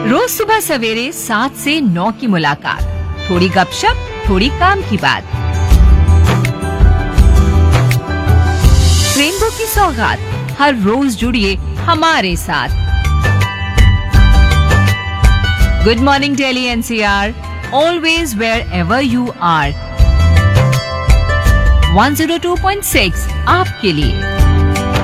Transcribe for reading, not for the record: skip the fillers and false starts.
रोज सुबह सवेरे 7 से 9 की मुलाकात, थोड़ी गपशप, थोड़ी काम की बात। रेनबो की सौगात, हर रोज जुड़िए हमारे साथ। Good morning Delhi NCR, always wherever you are. 102.6 आपके लिए।